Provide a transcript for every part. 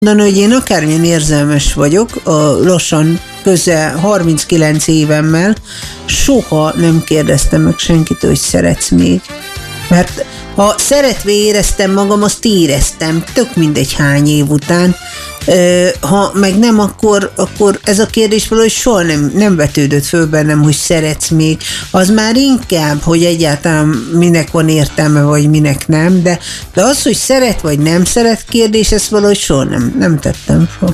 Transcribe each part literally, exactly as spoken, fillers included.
mondani, hogy én akármilyen érzelmes vagyok, a lassan közel harminckilenc évemmel, soha nem kérdeztem meg senkitől, hogy szeretsz még. Mert ha szeretve éreztem magam, azt éreztem, tök mindegy hány év után. Ha meg nem, akkor, akkor ez a kérdés valahogy soha nem, nem vetődött föl bennem, hogy szeretsz még. Az már inkább, hogy egyáltalán minek van értelme, vagy minek nem, de, de az, hogy szeret vagy nem szeret kérdés, ezt valahogy soha nem, nem tettem fel.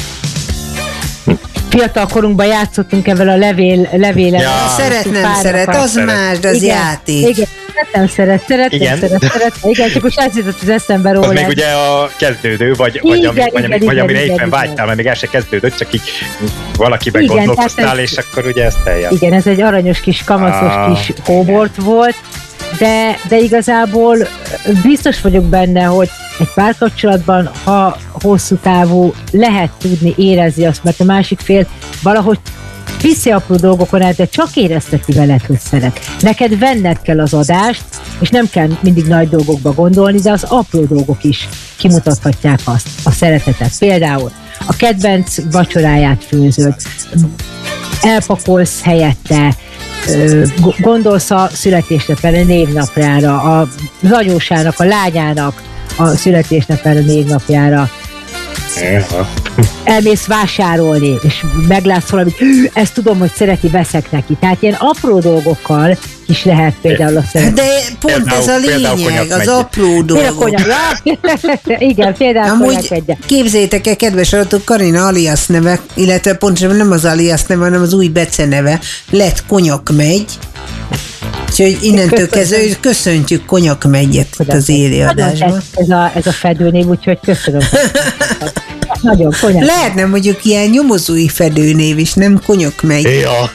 Fiatal korunkban játszottunk ezzel a levél, levéle. Ja. Szeret, nem szeret, az szeret. Más, de az igen, játék. Igen, nem szeret, szeret, igen. nem szeret, szeret. Igen, csak most ez jutott az eszembe róla. Az még ugye a kezdődő, vagy, igen, vagy, ami, igen, vagy, igen, vagy amire éppen vágytál, mert még el se kezdődött, csak így valakiben igen, gondolkoztál, és akkor ugye ezt eljön. Igen, ez egy aranyos kis, kamaszos ah. kis hóbort volt, de, de igazából biztos vagyok benne, hogy egy párkapcsolatban, ha hosszú távú, lehet tudni, érezni azt, mert a másik fél valahogy viszi apró dolgokon át, de csak érezteti veled, hogy szeret. Neked venned kell az adást, és nem kell mindig nagy dolgokba gondolni, de az apró dolgok is kimutathatják azt, a szeretetet. Például a kedvenc vacsoráját főzöd, elpakolsz helyette, gondolsz a születésnapjára, a névnapjára, az anyósának, a lányának a születésnapjára, a névnapjára. Elmész vásárolni, és meglátsz valamit, ezt tudom, hogy szereti, veszek neki. Tehát ilyen apró dolgokkal is lehet például a szeretet. De pont például, ez a lényeg, az apró dolgok. Igen, például amúgy képzeljétek el, kedves hallgatók, Karina alias neve, illetve pontosabban nem az alias neve, hanem az új beceneve lett Konyak megy. Úgyhogy innentől kezdve köszöntjük Konyak megyet az éli adásban. Ez a, ez a fedőnév, úgyhogy köszönöm. Nagyon konyak. Lehetne mondjuk ilyen nyomozói fedőnév is, nem Konyak megy. Ja.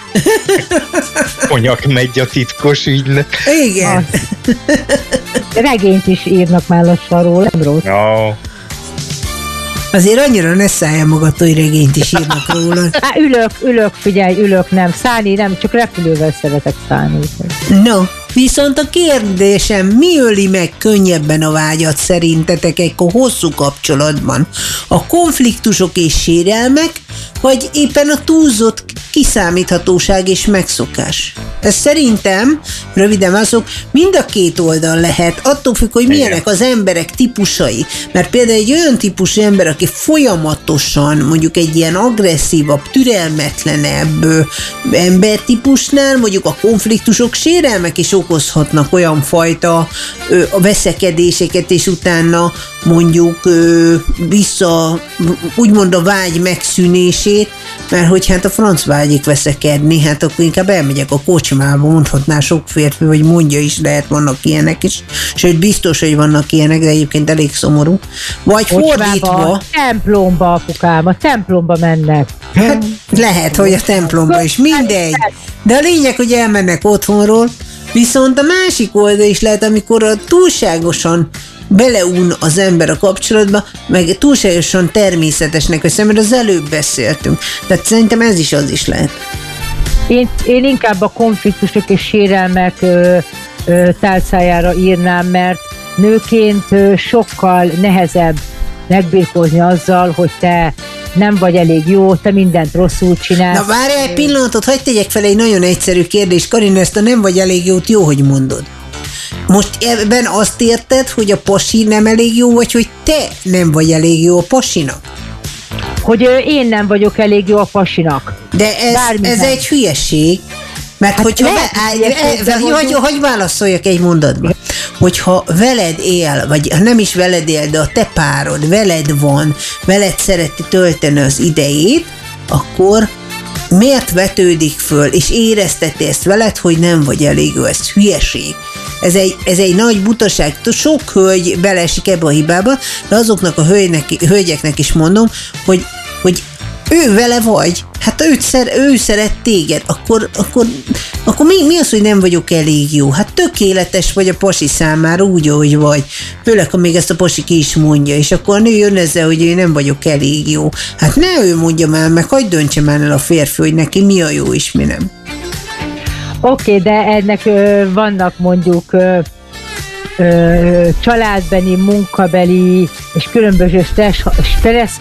Konyak megy a titkos ügylet. Igen. Regényt is írnak már lassan róla, nem rossz. No. Azért annyira ne szálljál magadtól, hogy regényt is írnak róla. Há, ülök, ülök, figyelj, ülök, nem. Szállni, nem, csak repülővel szeretek szállni. No, viszont a kérdésem, mi öli meg könnyebben a vágyat szerintetek egy hosszú kapcsolatban? A konfliktusok és sérelmek, vagy éppen a túlzott kiszámíthatóság és megszokás? Ez szerintem, röviden azok, mind a két oldal lehet, attól függ, hogy milyenek az emberek típusai. Mert például egy olyan típusú ember, aki folyamatosan mondjuk egy ilyen agresszívabb, türelmetlenebb embertípusnál, mondjuk a konfliktusok, sérelmek is okozhatnak olyan fajta ö, a veszekedéseket, és utána mondjuk ö, vissza, úgymond a vágy megszűnését, mert hogy hát a franc vágyik veszekedni, hát akkor inkább elmegyek a kocsmába, mondhatná sok férfi, vagy mondja is, lehet, vannak ilyenek is, sőt biztos, hogy vannak ilyenek, de egyébként elég szomorú. Vagy kocsmába, fordítva. A templomba, apukám, a templomba mennek. Hát lehet, hogy a templomba is, mindegy. De a lényeg, hogy elmennek otthonról, viszont a másik oldal is lehet, amikor a túlságosan beleún az ember a kapcsolatba, meg túlságosan természetesnek veszem, mert az előbb beszéltünk. Tehát szerintem ez is az is lehet. Én, én inkább a konfliktusok és sérelmek ö, ö, tálcájára írnám, mert nőként ö, sokkal nehezebb megbirkózni azzal, hogy te nem vagy elég jó, te mindent rosszul csinálsz. Na várj egy pillanatot, hagyd tegyek fel egy nagyon egyszerű kérdést. Karina, ezt a nem vagy elég jót jó, hogy mondod. Most ebben azt érted, hogy a pasi nem elég jó, vagy hogy te nem vagy elég jó a pasinak? Hogy én nem vagyok elég jó a pasinak. De ez, ez egy hülyeség. Mert hát hogyha... Lehet, ve, ve, hogy, hogy válaszoljak egy mondatban? Hogyha veled él, vagy ha nem is veled él, de a te párod veled van, veled szereti tölteni az idejét, akkor miért vetődik föl, és érezteti ezt veled, hogy nem vagy elég jó? Ez hülyeség. Ez egy, ez egy nagy butaság. Sok hölgy beleesik ebbe a hibába, de azoknak a hölgynek, hölgyeknek is mondom, hogy, hogy ő vele vagy, hát őt szer, ő szeret téged, akkor, akkor, akkor mi, mi az, hogy nem vagyok elég jó? Hát tökéletes vagy a pasi számára úgy, ahogy vagy. Főleg, ha még ezt a pasi ki is mondja, és akkor a nő jön ezzel, hogy én nem vagyok elég jó. Hát ne ő mondja már meg, hagyd döntse már el a férfi, hogy neki mi a jó és mi nem. Oké, okay, de ennek ö, vannak mondjuk ö, ö, családbeni, munkabeli és különböző stressz, stressz